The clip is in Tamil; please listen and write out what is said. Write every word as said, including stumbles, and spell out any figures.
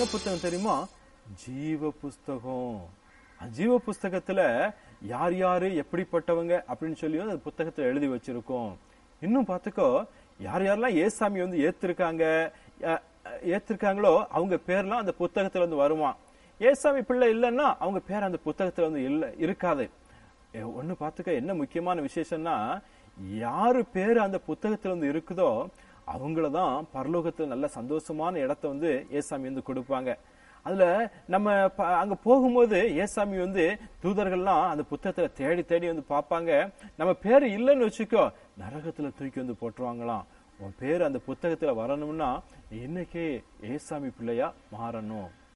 புத்தகம் தெரியுமா? ஜீவ புஸ்தகம். ஜீவ புஸ்தகத்துல யார் யாரு எப்படிப்பட்டவங்க அப்படின்னு சொல்லி அந்த புத்தகத்துல எழுதி வச்சிருக்கோம். இன்னும் பாத்துக்கோ, யார் யாரெல்லாம் ஏசாமி வந்து ஏத்திருக்காங்க ஏத்திருக்காங்களோ அவங்க பேர்லாம் அந்த புத்தகத்துல வந்து வருவான். ஏசாமி பிள்ளை இல்லைன்னா அவங்க பேர் அந்த புத்தகத்துல வந்து இல்ல இருக்காது. ஒண்ணு பாத்துக்க, என்ன முக்கியமான விசேஷம்னா, யாரு பேரு அந்த புத்தகத்துல வந்து இருக்குதோ அவங்களதான் பரலோகத்துல நல்ல சந்தோஷமான இடத்த வந்து ஏசாமி வந்து கொடுப்பாங்க. அதுல நம்ம அங்க போகும்போது ஏசாமி வந்து தூதர்கள்லாம் அந்த புத்தகத்துல தேடி தேடி வந்து பார்ப்பாங்க. நம்ம பேரு இல்லைன்னு வச்சுக்கோ, நரகத்துல தூக்கி வந்து போட்டுருவாங்களாம். உன் பேரு அந்த புத்தகத்துல வரணும்னா இன்னைக்கே ஏசாமி பிள்ளையா மாறணும்.